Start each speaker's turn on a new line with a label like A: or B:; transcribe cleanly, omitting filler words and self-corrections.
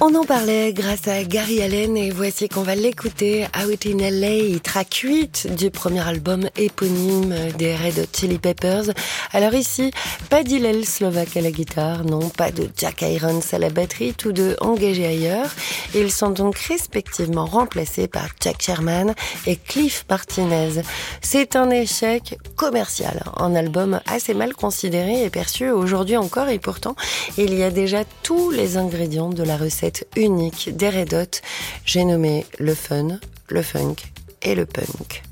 A: On en parlait grâce à Gary Allen et voici qu'on va l'écouter, Out in LA, track 8 du premier album éponyme des Red Hot Chili Peppers. Alors ici, pas d'Hillel Slovak à la guitare, non, pas de Jack Irons à la batterie, tous deux engagés ailleurs. Ils sont donc respectivement remplacés par Jack Sherman et Cliff Martinez. C'est un échec commercial, un album assez mal considéré et perçu aujourd'hui encore, et pourtant il y a déjà tous les ingrédients de la recette unique des Red Hot. J'ai nommé le fun, le funk et le punk.